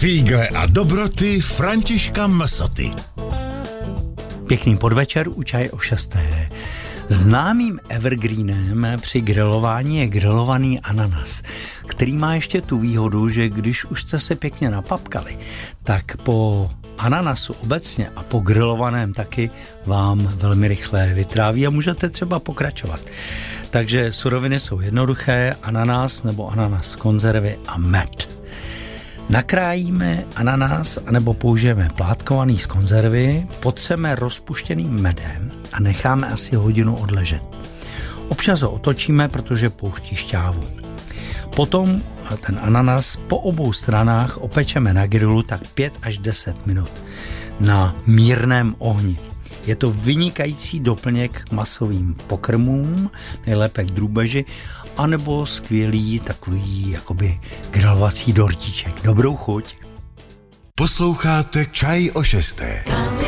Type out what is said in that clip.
Fígle a dobroty Františka Msoty. Pěkný podvečer u Čaje o 6. Známým evergreenem při grilování je grilovaný ananas, který má ještě tu výhodu, že když už jste se pěkně napapkali, tak po ananasu obecně a po grilovaném taky vám velmi rychle vytráví a můžete třeba pokračovat. Takže suroviny jsou jednoduché, ananas nebo ananas konzervy a med. Nakrájíme ananas anebo použijeme plátkovaný z konzervy, potřeme rozpuštěným medem a necháme asi hodinu odležet. Občas ho otočíme, protože pouští šťávu. Potom ten ananas po obou stranách opečeme na grilu tak 5 až 10 minut na mírném ohni. Je to vynikající doplněk k masovým pokrmům, nejlépe k drůbeži, anebo skvělý takový jakoby grilovací dortíček. Dobrou chuť. Posloucháte Čaj o 6.